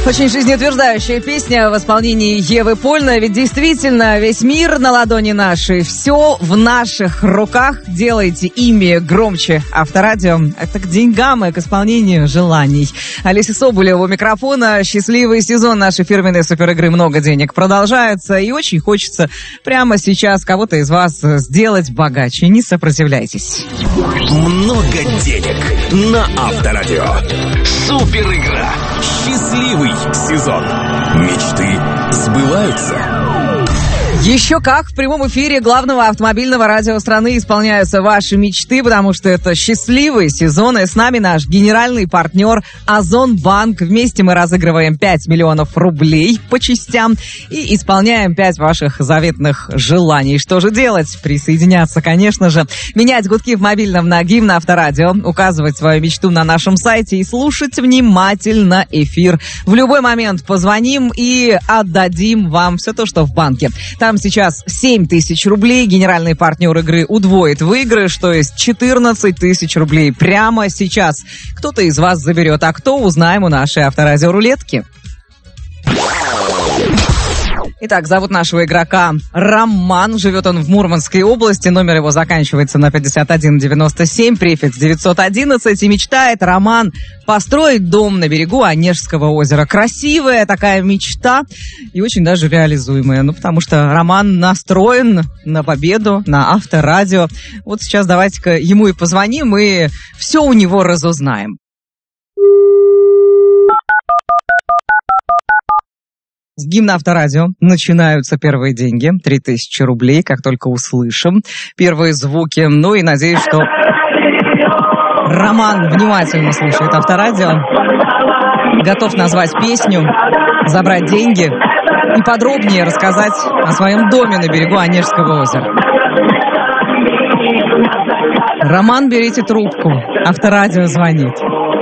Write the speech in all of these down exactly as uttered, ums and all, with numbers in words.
Очень жизнеутверждающая песня в исполнении Евы Польной. Ведь действительно весь мир на ладони нашей. Все в наших руках. Делайте ими громче. Авторадио. Это к деньгам и к исполнению желаний. Олеся Соболева у микрофона. Счастливый сезон нашей фирменной суперигры «Много денег» продолжается. И очень хочется прямо сейчас кого-то из вас сделать богаче. Не сопротивляйтесь. Много денег на Авторадио. Суперигра. Счастливый сезон. Мечты сбываются. Еще как в прямом эфире главного автомобильного радио страны исполняются ваши мечты, потому что это счастливый сезон. И с нами наш генеральный партнер Озонбанк. Вместе мы разыгрываем пять миллионов рублей по частям и исполняем пять ваших заветных желаний. Что же делать? Присоединяться, конечно же. Менять гудки в мобильном на гимн Авторадио, указывать свою мечту на нашем сайте и слушать внимательно эфир. В любой момент позвоним и отдадим вам все то, что в банке. Там сейчас семь тысяч рублей. Генеральный партнер игры удвоит выигрыш, то есть четырнадцать тысяч рублей прямо сейчас. Кто-то из вас заберет, а кто, узнаем у нашей Авторадио рулетки. Итак, зовут нашего игрока Роман. Живет он в Мурманской области. Номер его заканчивается на пятьдесят один девяносто семь, префикс девятьсот одиннадцать. И мечтает Роман построить дом на берегу Онежского озера. Красивая такая мечта и очень даже реализуемая. Ну, потому что Роман настроен на победу, на Авторадио. Вот сейчас давайте-ка ему и позвоним, и все у него разузнаем. С гимна Авторадио начинаются первые деньги. три тысячи рублей, как только услышим первые звуки. Ну и надеюсь, что Роман внимательно слушает Авторадио, готов назвать песню, забрать деньги и подробнее рассказать о своем доме на берегу Онежского озера. Роман, берите трубку. Авторадио звонит.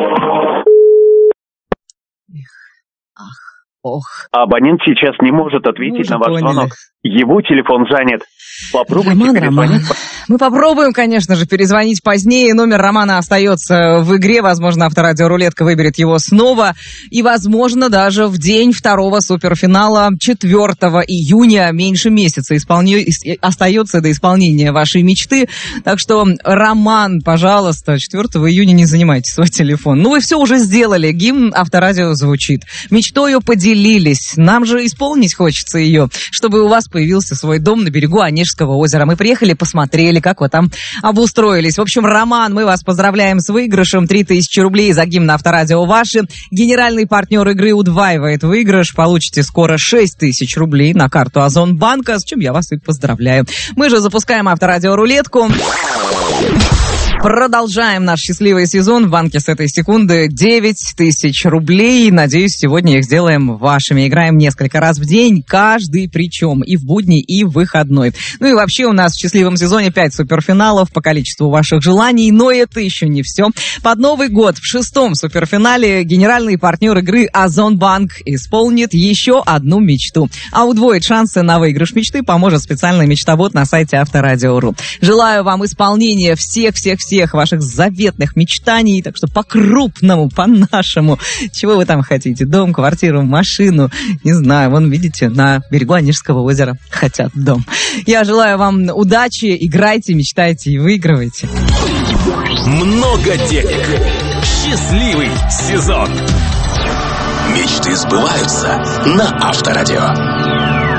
Ох. Абонент сейчас не может ответить на ваш поняли. звонок. Его телефон занят. Попробуйте Роман, перезвонить. Роман. Мы попробуем, конечно же, перезвонить позднее. Номер Романа остается в игре. Возможно, Авторадио рулетка выберет его снова. И, возможно, даже в день второго суперфинала четвёртого июня, меньше месяца, исполня... остается до исполнения вашей мечты. Так что, Роман, пожалуйста, четвёртого июня не занимайте свой телефон. Ну, вы все уже сделали. Гимн Авторадио звучит. Мечтою поделились. Нам же исполнить хочется ее, чтобы у вас появился свой дом на берегу Онежского озера. Мы приехали, посмотрели, как вы там обустроились. В общем, Роман, мы вас поздравляем с выигрышем. три тысячи рублей за гимн Авторадио ваши. Генеральный партнер игры удваивает выигрыш. Получите скоро шесть тысяч рублей на карту Озонбанка, с чем я вас и поздравляю. Мы же запускаем Авторадио рулетку. Продолжаем наш счастливый сезон. В банке с этой секунды девять тысяч рублей. Надеюсь, сегодня их сделаем вашими. Играем несколько раз в день, каждый причем. И в будний, и в выходной. Ну и вообще у нас в счастливом сезоне пять суперфиналов по количеству ваших желаний. Но это еще не все. Под Новый год в шестом суперфинале генеральный партнер игры Озонбанк исполнит еще одну мечту. А удвоить шансы на выигрыш мечты поможет специальный мечтабот на сайте Авторадио.ру. Желаю вам исполнения всех-всех-всех всех ваших заветных мечтаний, так что по-крупному, по-нашему. Чего вы там хотите? Дом, квартиру, машину? Не знаю, вон, видите, на берегу Онежского озера хотят дом. Я желаю вам удачи, играйте, мечтайте и выигрывайте. Много денег. Счастливый сезон. Мечты сбываются на Авторадио.